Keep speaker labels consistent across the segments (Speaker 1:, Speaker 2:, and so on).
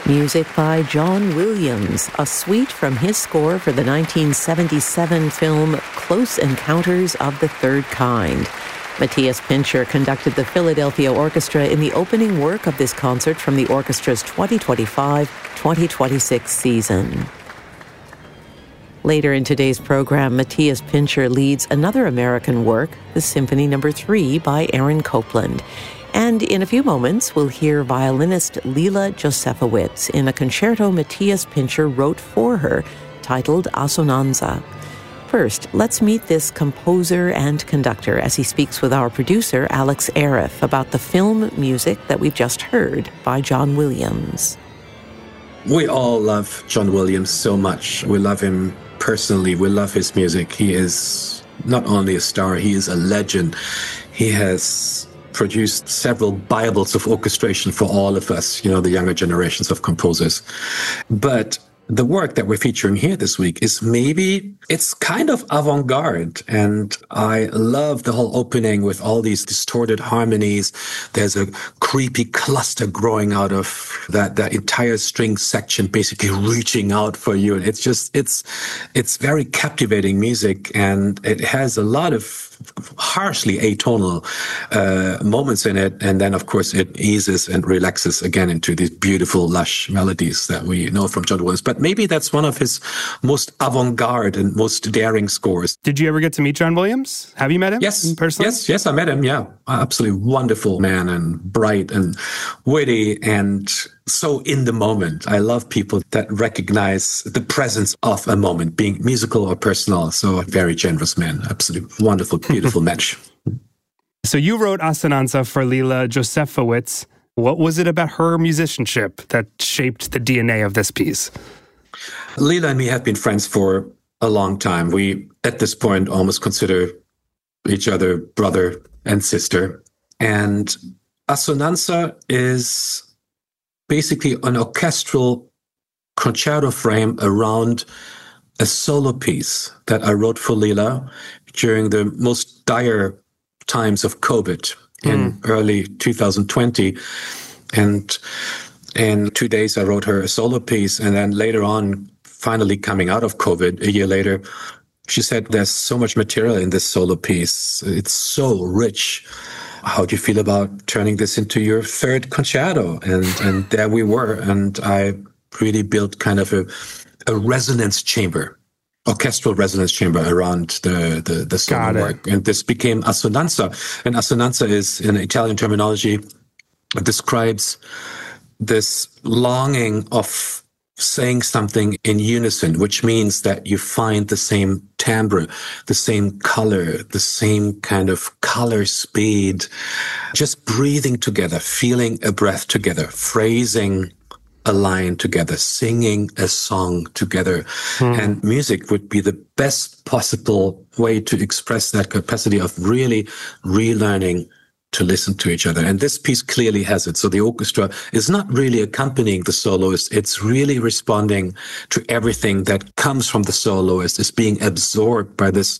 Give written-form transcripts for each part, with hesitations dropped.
Speaker 1: Music by John Williams, a suite from his score for the 1977 film Close Encounters of the Third Kind. Matthias Pincher conducted the Philadelphia Orchestra in the opening work of this concert from the orchestra's 2025-2026 season. Later in today's program, Matthias Pincher leads another American work, the Symphony No. 3 by Aaron Copland. And in a few moments, we'll hear violinist Lila Josefowicz in a concerto Matthias Pincher wrote for her, titled Assonanza. First, let's meet this composer and conductor as he speaks with our producer, Alex Arif, about the film music that we've just heard by John Williams.
Speaker 2: We all love John Williams so much. We love him personally. We love his music. He is not only a star, he is a legend. He has produced several Bibles of orchestration for all of us, the younger generations of composers. But the work that we're featuring here this week is it's kind of avant-garde. And I love the whole opening with all these distorted harmonies. There's a creepy cluster growing out of that entire string section, basically reaching out for you. And it's very captivating music. And it has a lot of harshly atonal moments in it. And then, of course, it eases and relaxes again into these beautiful, lush melodies that we know from John Williams. But maybe that's one of his most avant-garde and most daring scores.
Speaker 3: Did you ever get to meet John Williams? Have you met him?
Speaker 2: Yes.
Speaker 3: Personally?
Speaker 2: Yes, I met him, yeah. Absolutely wonderful man and bright and witty and so in the moment. I love people that recognize the presence of a moment, being musical or personal. So a very generous man. Absolutely wonderful, beautiful match.
Speaker 3: So you wrote Assonanza for Lila Josefowicz. What was it about her musicianship that shaped the DNA of this piece?
Speaker 2: Lila and me have been friends for a long time. We, at this point, almost consider each other brother and sister. And Assonanza is basically an orchestral concerto frame around a solo piece that I wrote for Lila during the most dire times of COVID in early 2020. And in 2 days, I wrote her a solo piece. And then later on, finally coming out of COVID, a year later, she said, there's so much material in this solo piece. It's so rich. How do you feel about turning this into your third concerto? And there we were. And I really built kind of a resonance chamber, orchestral resonance chamber around the solo work. And this became Assonanza. And Assonanza is, in Italian terminology, describes this longing of saying something in unison, which means that you find the same timbre, the same color, the same kind of color speed, just breathing together, feeling a breath together, phrasing a line together, singing a song together. And music would be the best possible way to express that capacity of really relearning to listen to each other. And this piece clearly has it. So the orchestra is not really accompanying the soloist. It's really responding to everything that comes from the soloist. It's being absorbed by this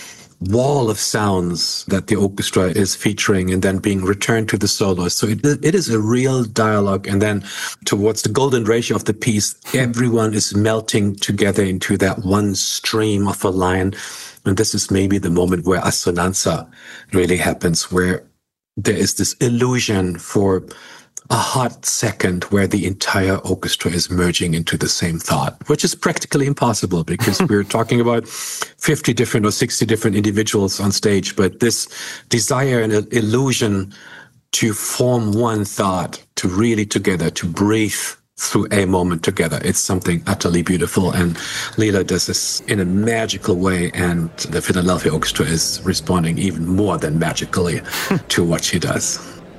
Speaker 2: wall of sounds that the orchestra is featuring and then being returned to the soloist. So it is a real dialogue. And then towards the golden ratio of the piece, everyone is melting together into that one stream of a line. And this is maybe the moment where Assonanza really happens, where there is this illusion for a hot second where the entire orchestra is merging into the same thought, which is practically impossible because we're talking about 50 different or 60 different individuals on stage. But this desire and illusion to form one thought, to really together, to breathe through a moment together, it's something utterly beautiful. And Lila does this in a magical way, and the Philadelphia Orchestra is responding even more than magically to what she does.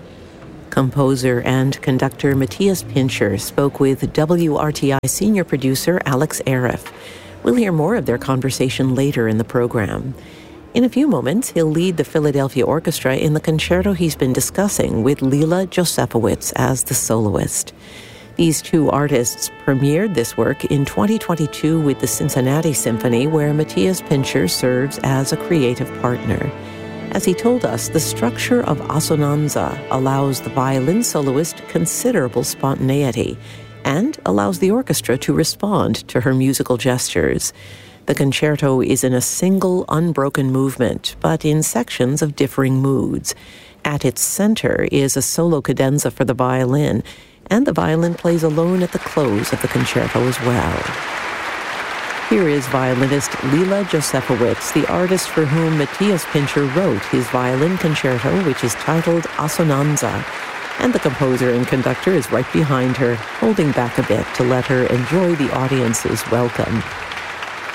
Speaker 1: Composer and conductor Matthias Pincher spoke with WRTI senior producer Alex Arif. We'll hear more of their conversation later in the program. In a few moments, he'll lead the Philadelphia Orchestra in the concerto he's been discussing with Lila Josefowicz as the soloist. These two artists premiered this work in 2022 with the Cincinnati Symphony, where Matthias Pincher serves as a creative partner. As he told us, the structure of Assonanza allows the violin soloist considerable spontaneity, and allows the orchestra to respond to her musical gestures. The concerto is in a single, unbroken movement, but in sections of differing moods. At its center is a solo cadenza for the violin, and the violin plays alone at the close of the concerto as well. Here is violinist Lila Josefowicz, the artist for whom Matthias Pincher wrote his violin concerto, which is titled Assonanza. And the composer and conductor is right behind her, holding back a bit to let her enjoy the audience's welcome.